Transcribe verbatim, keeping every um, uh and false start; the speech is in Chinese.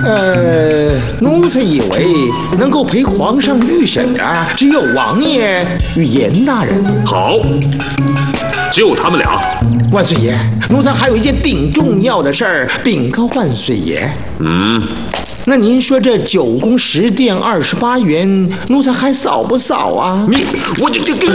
呃，奴才以为能够陪皇上御审的只有王爷与严大人。 好，就他们俩。 万岁爷，奴才还有一件顶重要的事儿禀告万岁爷。 嗯。 那您说这九宫十殿二十八员，奴才还扫不扫啊？ 你我你这这